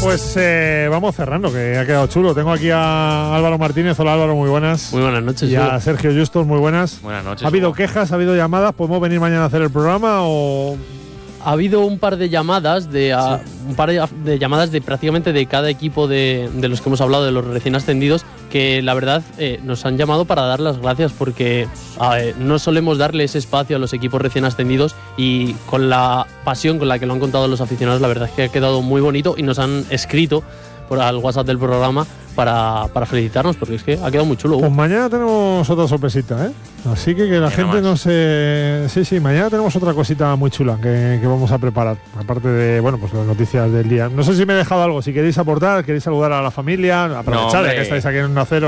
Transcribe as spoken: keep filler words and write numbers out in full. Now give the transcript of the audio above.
Pues eh, vamos cerrando, que ha quedado chulo. Tengo aquí a Álvaro Martínez. Hola Álvaro, muy buenas. Muy buenas noches. Y a Sergio Justos, muy buenas. Buenas noches. ¿Ha habido Hugo. quejas? ¿Ha habido llamadas? ¿Podemos venir mañana a hacer el programa o...? Ha habido un par de llamadas de a, sí. un par de, de llamadas de prácticamente de cada equipo de, de los que hemos hablado, de los recién ascendidos, que la verdad eh, nos han llamado para dar las gracias porque eh, no solemos darle ese espacio a los equipos recién ascendidos, y con la pasión con la que lo han contado los aficionados, la verdad es que ha quedado muy bonito y nos han escrito por al WhatsApp del programa para, para felicitarnos, porque es que ha quedado muy chulo. Pues mañana tenemos otra sorpresita, ¿eh? Así que que la gente no se... Sí, sí, mañana tenemos otra cosita muy chula que, que vamos a preparar, aparte de, bueno, pues las noticias del día. No sé si me he dejado algo, si queréis aportar, queréis saludar a la familia, aprovechar no, que estáis aquí en un acero.